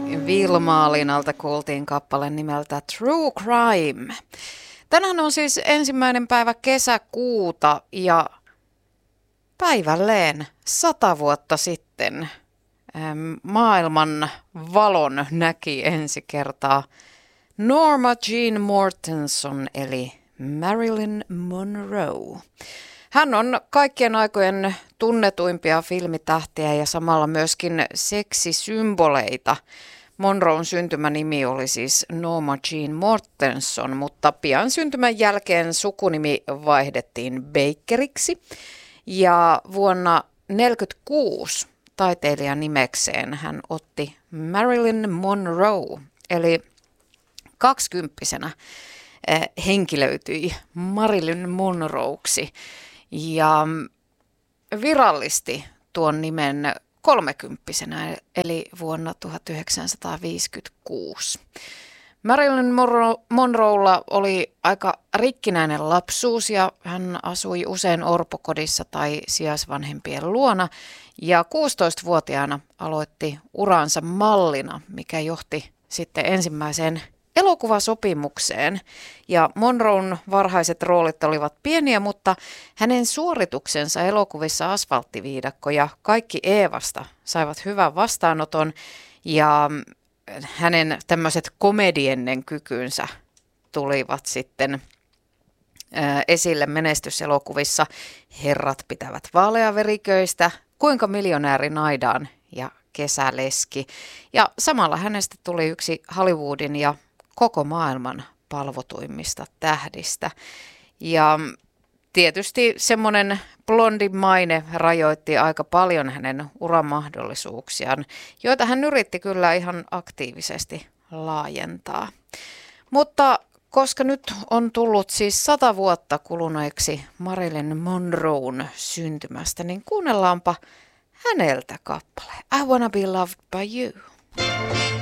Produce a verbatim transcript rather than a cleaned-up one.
Vilmaa Linalta kuultiin kappale nimeltä True Crime. Tänään on siis ensimmäinen päivä kesäkuuta ja päivälleen sata vuotta sitten maailman valon näki ensi kertaa Norma Jean Mortenson eli Marilyn Monroe. Hän on kaikkien aikojen tunnetuimpia filmitähtiä ja samalla myöskin seksisymboleita. Monroen syntymänimi oli siis Norma Jean Mortenson, mutta pian syntymän jälkeen sukunimi vaihdettiin Bakeriksi. Ja vuonna tuhatyhdeksänsataaneljäkymmentäkuusi taiteilijan nimekseen hän otti Marilyn Monroe, eli kaksikymppisenä henkilöityi Marilyn Monroeksi ja virallisti tuon nimen kolmekymppisenä, eli vuonna tuhatyhdeksänsataaviisikymmentäkuusi. Marilyn Monro- Monroella oli aika rikkinäinen lapsuus ja hän asui usein orpokodissa tai sijaisvanhempien luona ja kuusitoistavuotiaana aloitti uransa mallina, mikä johti sitten ensimmäiseen elokuvasopimukseen. Ja Monroen varhaiset roolit olivat pieniä, mutta hänen suorituksensa elokuvissa Asfalttiviidakko ja Kaikki Eevasta saivat hyvän vastaanoton ja hänen tämmöiset komediennen kykynsä tulivat sitten esille menestyselokuvissa Herrat pitävät vaaleaveriköistä, Kuinka miljonääri naidaan ja Kesäleski. Ja samalla hänestä tuli yksi Hollywoodin ja koko maailman palvotuimmista tähdistä. Ja tietysti semmoinen blondin maine rajoitti aika paljon hänen uramahdollisuuksiaan, joita hän yritti kyllä ihan aktiivisesti laajentaa. Mutta koska nyt on tullut siis sata vuotta kuluneeksi Marilyn Monroen syntymästä, niin kuunnellaanpa häneltä kappale I Wanna Be Loved by You.